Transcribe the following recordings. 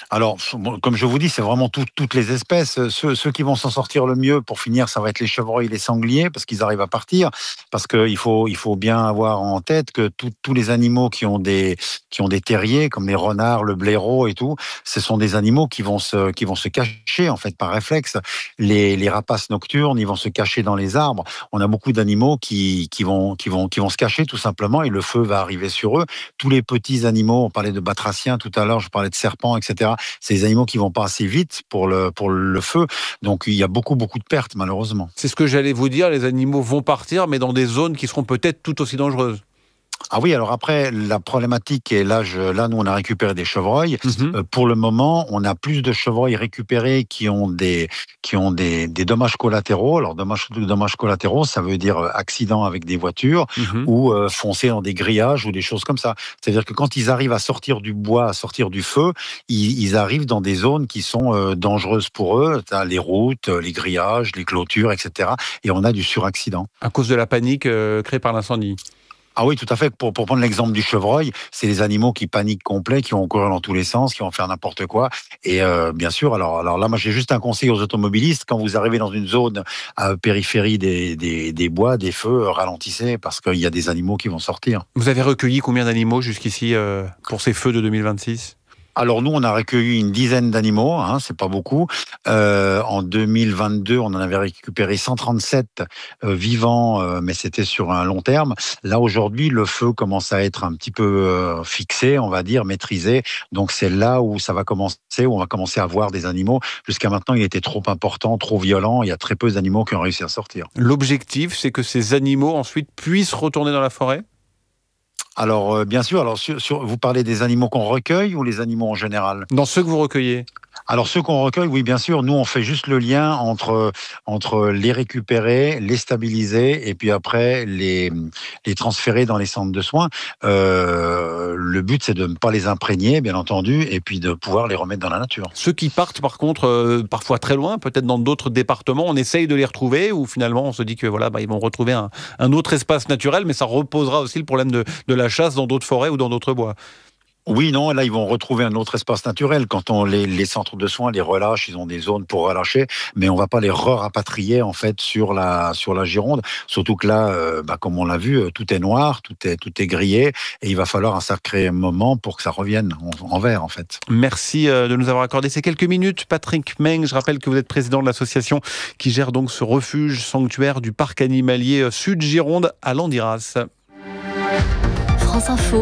Alors, bon, comme je vous dis, c'est vraiment toutes les espèces. Ceux qui vont s'en sortir le mieux pour finir, ça va être les chevreuils et les sangliers, parce qu'ils arrivent à partir. Parce qu'il faut bien avoir en tête que tous les animaux qui ont des terriers, comme les renards, le blaireau et tout, ce sont des animaux qui vont se cacher, en fait, par réflexe. Les rapaces nocturnes, ils vont se cacher dans les arbres. On a beaucoup d'animaux qui vont se cacher, tout simplement, et le feu va arriver sur eux. Tous les petits animaux, on parlait de batraciens tout à l'heure, je parlais de serpents, etc. C'est des animaux qui vont pas assez vite pour le feu. Donc, il y a beaucoup, beaucoup de pertes, malheureusement. C'est ce que j'allais vous dire, les animaux vont partir, mais dans des zones qui seront peut-être tout aussi dangereuses. Ah oui, alors après, la problématique, et là, nous, on a récupéré des chevreuils. Mhm. Pour le moment, on a plus de chevreuils récupérés qui ont des dommages collatéraux. Alors, dommages collatéraux, ça veut dire accident avec des voitures Mhm. ou foncer dans des grillages ou des choses comme ça. C'est-à-dire que quand ils arrivent à sortir du bois, à sortir du feu, ils arrivent dans des zones qui sont dangereuses pour eux. T'as les routes, les grillages, les clôtures, etc. Et on a du suraccident. À cause de la panique créée par l'incendie. Ah oui, tout à fait. Pour prendre l'exemple du chevreuil, c'est les animaux qui paniquent complet, qui vont courir dans tous les sens, qui vont faire n'importe quoi. Et bien sûr, alors là, moi, j'ai juste un conseil aux automobilistes. Quand vous arrivez dans une zone à périphérie des bois, des feux, ralentissez, parce qu'il y a des animaux qui vont sortir. Vous avez recueilli combien d'animaux jusqu'ici pour ces feux de 2026 ? Alors nous, on a recueilli une dizaine d'animaux, hein, c'est pas beaucoup. En 2022, on en avait récupéré 137 vivants, mais c'était sur un long terme. Là aujourd'hui, le feu commence à être un petit peu fixé, on va dire, maîtrisé. Donc c'est là où ça va commencer, où on va commencer à voir des animaux. Jusqu'à maintenant, il était trop important, trop violent. Il y a très peu d'animaux qui ont réussi à sortir. L'objectif, c'est que ces animaux ensuite puissent retourner dans la forêt ? Alors bien sûr, alors vous parlez des animaux qu'on recueille ou les animaux en général? Dans ceux que vous recueillez ? Alors ceux qu'on recueille, oui, bien sûr, nous on fait juste le lien entre les récupérer, les stabiliser et puis après les transférer dans les centres de soins. Le but c'est de ne pas les imprégner, bien entendu, et puis de pouvoir les remettre dans la nature. Ceux qui partent, par contre, parfois très loin, peut-être dans d'autres départements, on essaye de les retrouver ou finalement on se dit que voilà, ils vont retrouver un autre espace naturel, mais ça reposera aussi le problème de la chasse dans d'autres forêts ou dans d'autres bois. Oui, non, là ils vont retrouver un autre espace naturel. Quand les centres de soins les relâchent, ils ont des zones pour relâcher, mais on va pas les rapatrier en fait sur la Gironde. Surtout que là, comme on l'a vu, tout est noir, tout est grillé, et il va falloir un sacré moment pour que ça revienne en vert en fait. Merci de nous avoir accordé ces quelques minutes. Patrick Meng, je rappelle que vous êtes président de l'association qui gère donc ce refuge sanctuaire du parc animalier Sud Gironde à Landiras. France Info,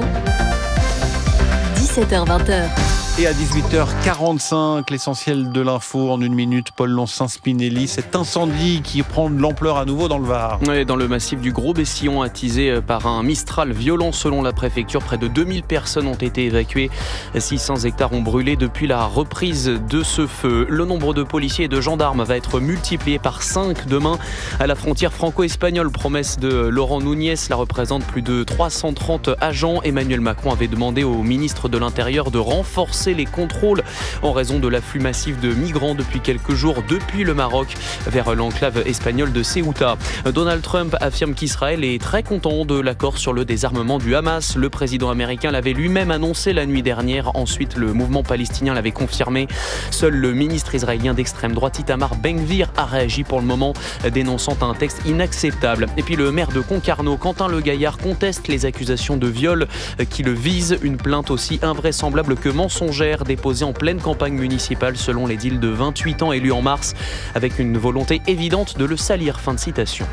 17h-20h. Et à 18h45, l'essentiel de l'info en une minute, Paul Loncin-Spinelli, cet incendie qui prend de l'ampleur à nouveau dans le Var. Ouais, dans le massif du Gros-Bessillon, attisé par un Mistral violent selon la préfecture, près de 2000 personnes ont été évacuées. 600 hectares ont brûlé depuis la reprise de ce feu. Le nombre de policiers et de gendarmes va être multiplié par 5 demain à la frontière franco-espagnole. Promesse de Laurent Núñez, cela représente plus de 330 agents. Emmanuel Macron avait demandé au ministre de l'Intérieur de renforcer les contrôles en raison de l'afflux massif de migrants depuis quelques jours depuis le Maroc vers l'enclave espagnole de Ceuta. Donald Trump affirme qu'Israël est très content de l'accord sur le désarmement du Hamas. Le président américain l'avait lui-même annoncé la nuit dernière. Ensuite, le mouvement palestinien l'avait confirmé. Seul le ministre israélien d'extrême droite Itamar Ben-Gvir a réagi pour le moment, dénonçant un texte inacceptable. Et puis le maire de Concarneau, Quentin Le Gaillard, conteste les accusations de viol qui le visent. Une plainte aussi invraisemblable que mensongère déposée en pleine campagne municipale selon l'édile de 28 ans élu en mars, avec une volonté évidente de le salir. Fin de citation.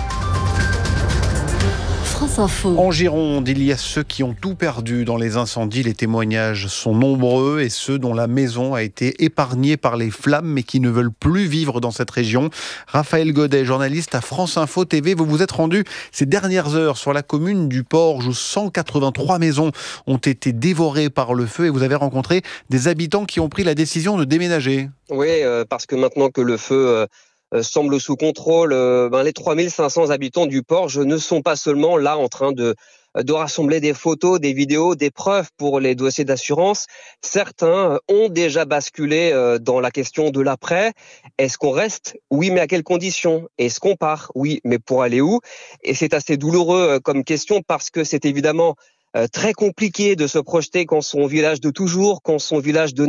France Info. En Gironde, il y a ceux qui ont tout perdu dans les incendies. Les témoignages sont nombreux et ceux dont la maison a été épargnée par les flammes mais qui ne veulent plus vivre dans cette région. Raphaël Godet, journaliste à France Info TV, vous vous êtes rendu ces dernières heures sur la commune du Porge où 183 maisons ont été dévorées par le feu et vous avez rencontré des habitants qui ont pris la décision de déménager. Oui, parce que maintenant que le feu semble sous contrôle, les 3500 habitants du Porge ne sont pas seulement là en train de rassembler des photos, des vidéos, des preuves pour les dossiers d'assurance. Certains ont déjà basculé dans la question de l'après. Est-ce qu'on reste ? Oui, mais à quelles conditions ? Est-ce qu'on part ? Oui, mais pour aller où ? Et c'est assez douloureux comme question parce que c'est évidemment très compliqué de se projeter quand son village de toujours, quand son village de